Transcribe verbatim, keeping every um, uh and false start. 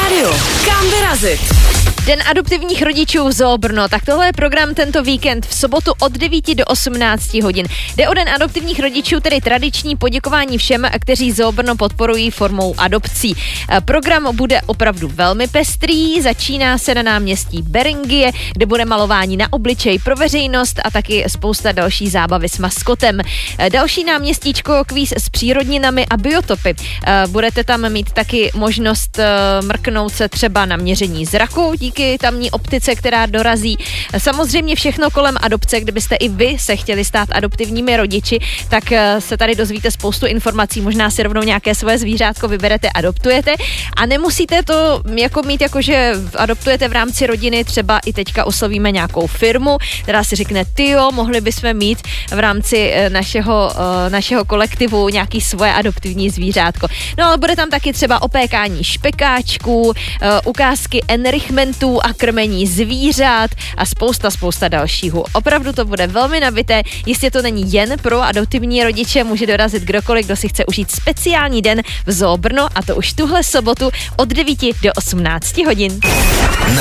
rádio. Kam vyrazit? Den adoptivních rodičů v Zoo Brno. Tak tohle je program tento víkend v sobotu od devíti do osmnácti hodin. Jde o Den adoptivních rodičů, tedy tradiční poděkování všem, kteří Zoo Brno podporují formou adopcí. Program bude opravdu velmi pestrý, začíná se na náměstí Beringie, kde bude malování na obličej pro veřejnost a taky spousta další zábavy s maskotem. Další náměstíčko kvíz s přírodninami a biotopy. Budete tam mít taky možnost mrknout se třeba na měření zraku díky tamní optice, která dorazí. Samozřejmě všechno kolem adopce, kdybyste i vy se chtěli stát adoptivními rodiči, tak se tady dozvíte spoustu informací, možná si rovnou nějaké svoje zvířátko vyberete, adoptujete a nemusíte to jako mít jako, že adoptujete v rámci rodiny, třeba i teďka oslovíme nějakou firmu, která si řekne, tyjo, mohli bychom mít v rámci našeho, našeho kolektivu nějaký svoje adoptivní zvířátko. No ale bude tam taky třeba opékání špekáčků, ukázky enrichmentů a krmení zvířat a spousta, spousta dalšího. Opravdu to bude velmi nabité, jistě to není jen pro adoptivní rodiče, může dorazit kdokoliv, kdo si chce užít speciální den v Zoo Brno a to už tuhle sobotu od devíti do osmnácti hodin.